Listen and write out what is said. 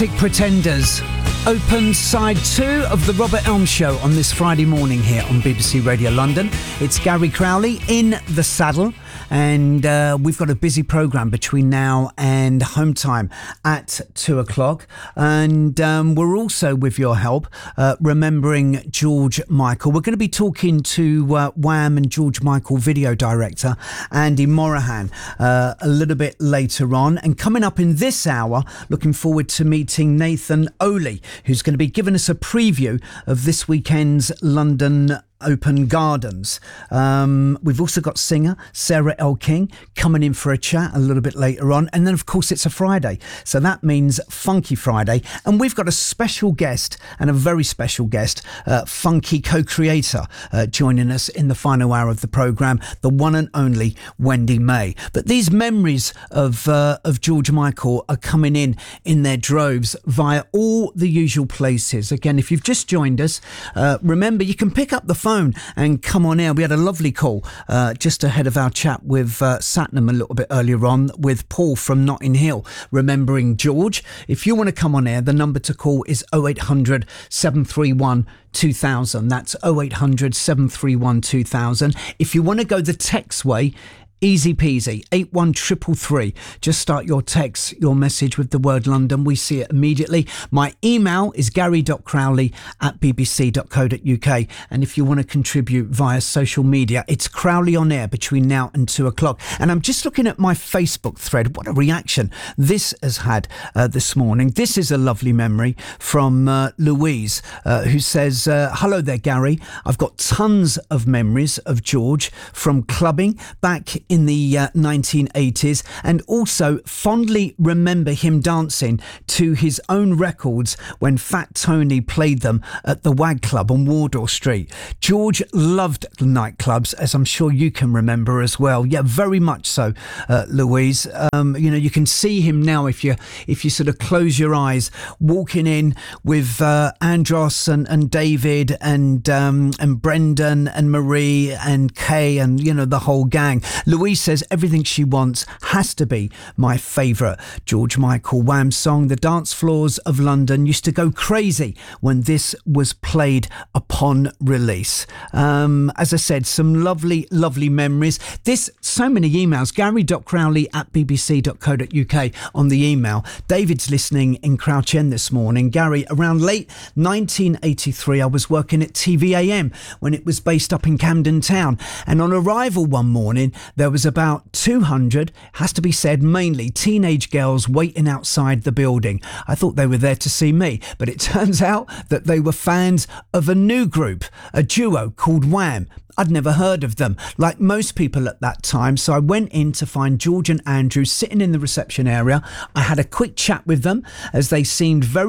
Classic Pretenders. Open side 2 of the Robert Elm Show on this Friday morning here on BBC Radio London. It's Gary Crowley in the saddle, and we've got a busy programme between now and home time at 2 o'clock. And we're also, with your help, remembering George Michael. We're going to be talking to Wham and George Michael video director Andy Morahan a little bit later on. And coming up in this hour, looking forward to meeting Nathan Oley, who's going to be giving us a preview of this weekend's London Open Gardens. We've also got singer Sarah L. King coming in for a chat a little bit later on. And then, of course, it's a Friday. So that means Funky Friday. And we've got a special guest, and a very special guest, Funky co-creator, joining us in the final hour of the programme, the one and only Wendy May. But these memories of George Michael are coming in their droves via all the usual places. Again, if you've just joined us, remember, you can pick up the phone and come on air. We had a lovely call just ahead of our chat with Satnam a little bit earlier on with Paul from Notting Hill, remembering George. If you want to come on air, the number to call is 0800 731 2000. That's 0800 731 2000. If you want to go the text way, easy peasy, 81333. Just start your text, your message with the word London. We see it immediately. My email is gary.crowley@bbc.co.uk. And if you want to contribute via social media, it's Crowley on Air between now and 2 o'clock. And I'm just looking at my Facebook thread. What a reaction this has had this morning. This is a lovely memory from Louise, who says, hello there, Gary. I've got tons of memories of George from clubbing back in the 1980s, and also fondly remember him dancing to his own records when Fat Tony played them at the Wag Club on Wardour Street. George loved nightclubs, as I'm sure you can remember as well. Yeah, very much so, Louise. You know, you can see him now if you sort of close your eyes, walking in with Andros and David and Brendan and Marie and Kay and, you know, the whole gang. Louise says everything she wants has to be my favourite George Michael Wham song. The dance floors of London used to go crazy when this was played upon release. As I said, some lovely, lovely memories. So many emails. Gary.crowley@bbc.co.uk on the email. David's listening in Crouch End this morning. Gary, around late 1983, I was working at TVAM when it was based up in Camden Town. And on arrival one morning, there was about 200, has to be said, mainly teenage girls waiting outside the building. I thought they were there to see me, but it turns out that they were fans of a new group, a duo called Wham. I'd never heard of them, like most people at that time, so I went in to find George and Andrew sitting in the reception area. I had a quick chat with them, as they seemed very